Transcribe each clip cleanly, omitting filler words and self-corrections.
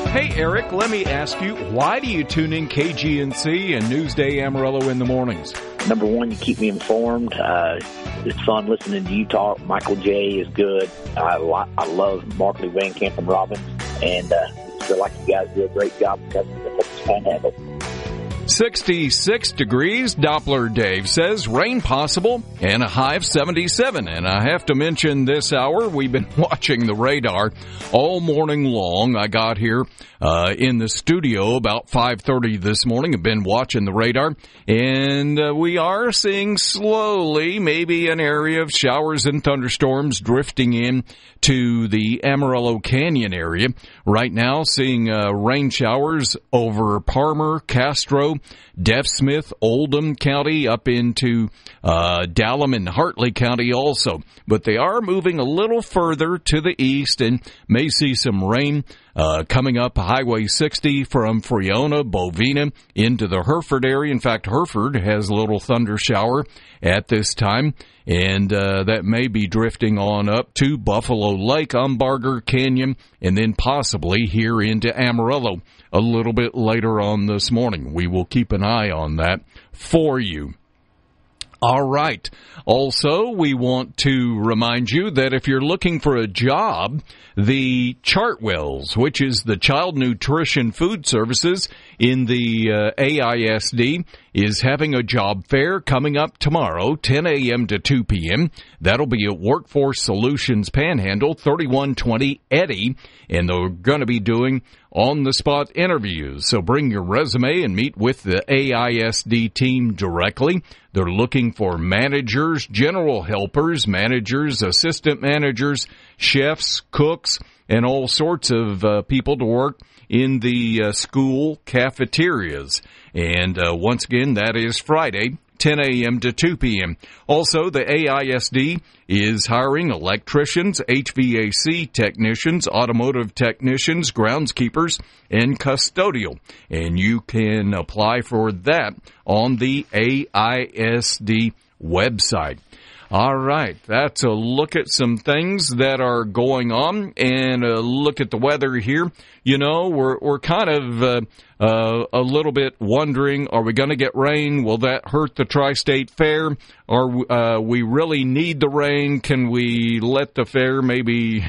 Hey, Eric, let me ask you, why do you tune in KGNC and Newsday Amarillo in the mornings? Number one, you keep me informed. It's fun listening to you talk. Michael J. is good. I love Markley, Van Camp, and Robbins. And I feel like you guys do a great job covering the Panhandle. 66 degrees, Doppler Dave says, rain possible, and a high of 77. And I have to mention this hour, we've been watching the radar all morning long. I got here in the studio about 5:30 this morning. I've been watching the radar, and we are seeing slowly maybe an area of showers and thunderstorms drifting in to the Amarillo Canyon area. Right now, seeing rain showers over Parmer, Castro, Deaf Smith, Oldham County, up into Dallam and Hartley County also. But they are moving a little further to the east and may see some rain coming up Highway 60 from Friona, Bovina, into the Hereford area. In fact, Hereford has a little thunder shower at this time, and that may be drifting on up to Buffalo Lake, Umbarger Canyon, and then possibly here into Amarillo a little bit later on this morning. We will keep an eye on that for you. All right. Also, we want to remind you that if you're looking for a job, the Chartwells, which is the Child Nutrition Food Services in the AISD, is having a job fair coming up tomorrow, 10 a.m. to 2 p.m. That'll be at Workforce Solutions Panhandle, 3120 Eddy, and they're going to be doing on-the-spot interviews. So bring your resume and meet with the AISD team directly. They're looking for managers, general helpers, managers, assistant managers, chefs, cooks, and all sorts of people to work in the school cafeterias. And once again, that is Friday, 10 a.m. to 2 p.m. Also, the AISD is hiring electricians, HVAC technicians, automotive technicians, groundskeepers, and custodial. And you can apply for that on the AISD website. All right, that's a look at some things that are going on and a look at the weather here. You know, we're kind of a little bit wondering, are we going to get rain? Will that hurt the Tri-State Fair? Or we really need the rain? Can we let the fair maybe,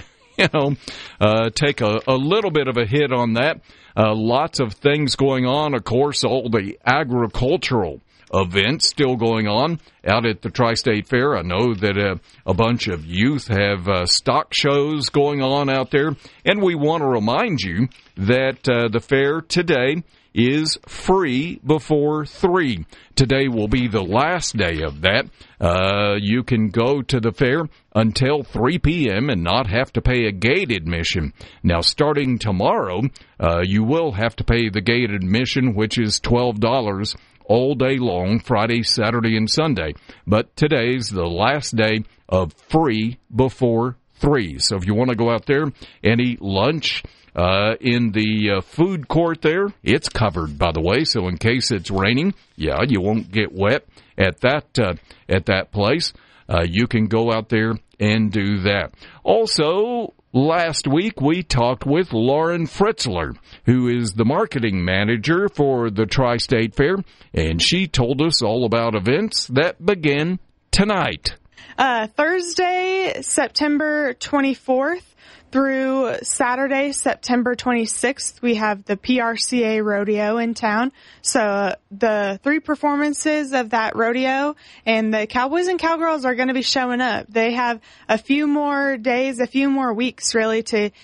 take a little bit of a hit on that? Lots of things going on. Of course, all the agricultural events still going on out at the Tri-State Fair. I know that a bunch of youth have stock shows going on out there, and we want to remind you that the fair today is free before 3. Today will be the last day of that. You can go to the fair until 3 p.m. and not have to pay a gate admission. Now, starting tomorrow, you will have to pay the gate admission, which is $12 all day long, Friday, Saturday, and Sunday. But today's the last day of free before 3. So if you want to go out there and eat lunch in the food court there, it's covered, by the way. So in case it's raining, you won't get wet at that place. You can go out there and do that. Also, last week, we talked with Lauren Fritzler, who is the marketing manager for the Tri-State Fair, and she told us all about events that begin tonight. Thursday, September 24th through Saturday, September 26th, we have the PRCA Rodeo in town. So the 3 performances of that rodeo, and the Cowboys and Cowgirls are going to be showing up. They have a few more days, a few more weeks really to